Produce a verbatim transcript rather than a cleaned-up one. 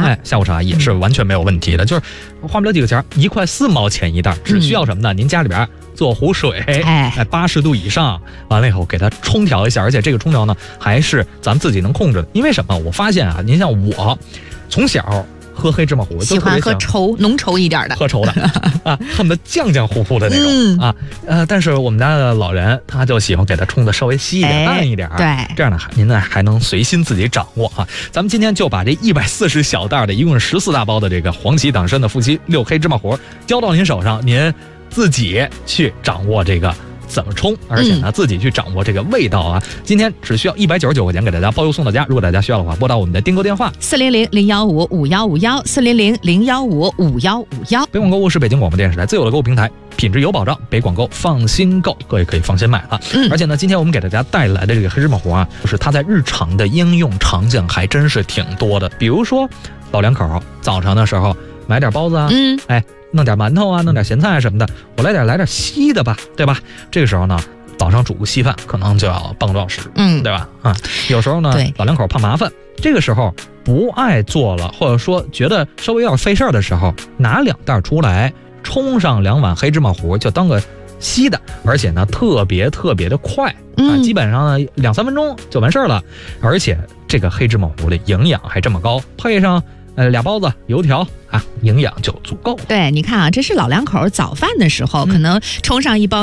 哎，下午茶也是完全没有问题的，嗯、就是花不了几个钱，一块四毛钱一袋，只需要什么呢？嗯、您家里边做壶水，哎，八十度以上，完了以后给它冲调一下，而且这个冲调呢还是咱们自己能控制的。因为什么？我发现啊，您像我从小喝黑芝麻糊， 喜欢喝稠浓稠一点的， 喝稠的啊，恨不得酱酱乎乎的那种、嗯、啊。呃，但是我们家的老人他就喜欢给它冲的稍微稀一点、哎、淡一点， 对， 这样呢，您呢还能随心自己掌握啊。咱们今天就把这一百四十小袋的，一共是十四大包的这个黄芪党参的夫妻六黑芝麻糊交到您手上，您自己去掌握这个怎么冲，而且呢、嗯、自己去掌握这个味道啊。今天只需要一百九十九块钱给大家包邮送到家，如果大家需要的话，拨打我们的订购电话四零零零幺五五幺五幺四零零零幺五五幺五幺。 北广购物是北京广播电视台自有的购物平台，品质有保障，北广购放心购，各位可以放心买了。嗯，而且呢，今天我们给大家带来的这个黑芝麻糊啊，就是它在日常的应用场景还真是挺多的。比如说老两口早上的时候买点包子啊，嗯，哎。弄点馒头啊，弄点咸菜什么的，我来点来点稀的吧，对吧？这个时候呢，早上煮个稀饭可能就要半个多小时，嗯，对吧？啊，有时候呢，老两口怕麻烦，这个时候不爱做了，或者说觉得稍微有点费事儿的时候，拿两袋出来，冲上两碗黑芝麻糊，就当个稀的，而且呢，特别特别的快啊，基本上呢两三分钟就完事儿了，而且这个黑芝麻糊的营养还这么高，配上。呃，俩包子、油条啊，营养就足够。 对，你看啊，这是老两口早饭的时候，嗯、可能冲上一包